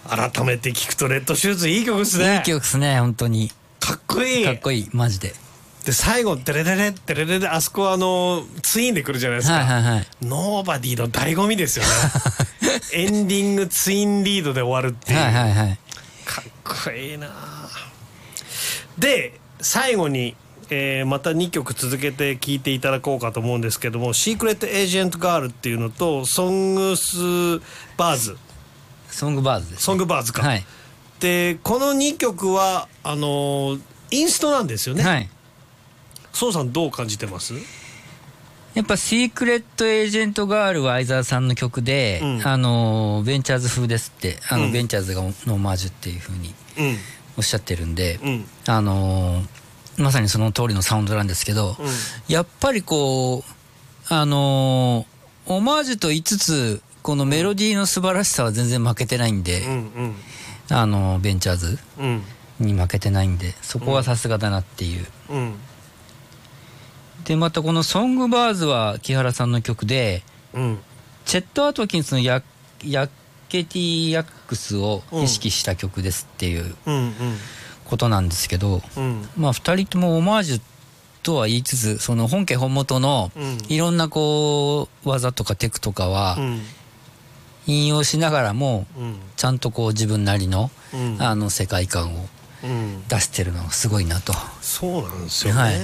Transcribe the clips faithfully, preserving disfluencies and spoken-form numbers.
改めて聞くとレッドシューズいい曲ですね。 いい曲ですね、本当にかっこいい。 かっこいい、マジで。 で最後テレレレテレレレ、あそこはあのツインで来るじゃないですか、 はいはいはい、 ノーバディの醍醐味ですよねエンディングツインリードで終わるっていう、 はいはいはい、 かっこいいな。で最後に、えー、またにきょく続けて聴いていただこうかと思うんですけども、シークレットエージェントガールっていうのとソングスバーズソングバーズです、ね、 ソングバーズか、 はい、 でこのにきょくはあのー、インストなんですよね。 はい。 ソウさんどう感じてます？ やっぱシークレットエージェントガールは相沢さんの曲で、うん、あのベンチャーズ風ですって、あの、うん、ベンチャーズがのオマージュっていう風におっしゃってるんで、うん、あのまさにその通りのサウンドなんですけど、うん、やっぱりこうあのオマージュと言いつつこのメロディーの素晴らしさは全然負けてないんで、うんうん、あのベンチャーズに負けてないんで、そこはさすがだなっていう、うんうん、でまたこのソングバーズは木原さんの曲で、うん、チェット・アトキンスのヤヤッケティ・ヤックスを意識した曲ですっていうことなんですけど、うんうん、まあふたりともオマージュとは言いつつ、その本家本元のいろんなこう技とかテクとかは引用しながらもちゃんとこう自分なりのあの世界観を出してるのがすごいなと。 そうなんですよね、はい。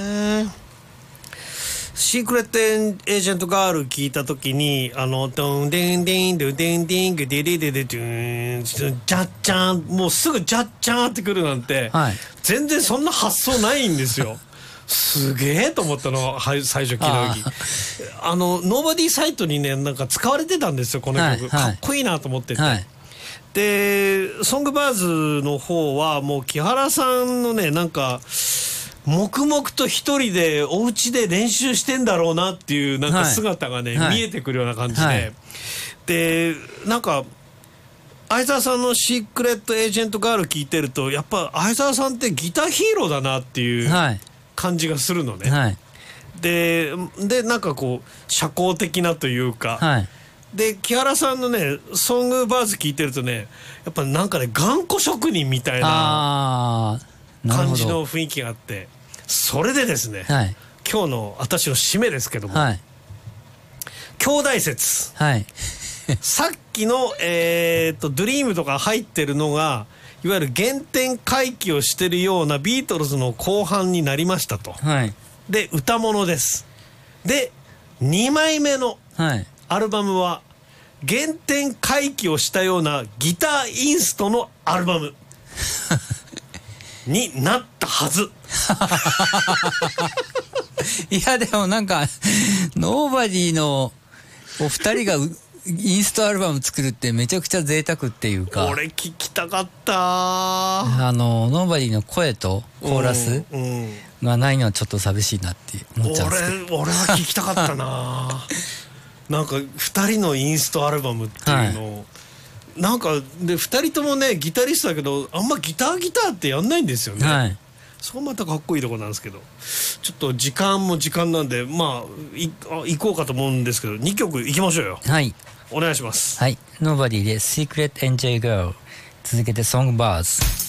シークレットエージェントガール聞いたときに、あのドンデンデンドゥデンデングデデデデドゥンジャッジャン、もうすぐジャッジャンってくるなんて、はい、全然そんな発想ないんですよすげえと思ったの最初聞いた時、ああのノーバディサイトにねなんか使われてたんですよこの曲、はいはい、かっこいいなと思ってて、はい、でソングバーズの方はもう木原さんのねなんか黙々と一人でお家で練習してんだろうなっていうなんか姿がね、はい、見えてくるような感じで、はい、でなんか相沢さんのシークレットエージェントガール聞いてるとやっぱ相沢さんってギターヒーローだなっていう感じがするのね、はい、で, でなんかこう社交的なというか、はい、で木原さんのねソングバーズ聞いてるとねやっぱなんかね頑固職人みたいな感じの雰囲気があって、それでですね、はい、今日の私の締めですけども、はい、兄弟説、はい、さっきの、えー、とドリームとか入ってるのがいわゆる原点回帰をしてるようなビートルズの後半になりましたと、はい、で歌物です。でにまいめのアルバムは原点回帰をしたようなギターインストのアルバムになったはずいやでもなんかノーバディのお二人がインストアルバム作るってめちゃくちゃ贅沢っていうか、 俺聞きたかった。 あのノーバディの声とコーラスがないのはちょっと寂しいなって思っちゃうんですけど、 俺, 俺は聞きたかったななんかふたりのインストアルバムっていうのを、はい、なんかでふたりともねギタリストだけどあんまギターギターってやんないんですよね、はい、そこまたかっこいいとこなんですけど、ちょっと時間も時間なんでまあい行こうかと思うんですけどにきょく行きましょうよ。はい、お願いします。 はい、ノーバディで Secret Enjoy Girl、 続けて Song Bars。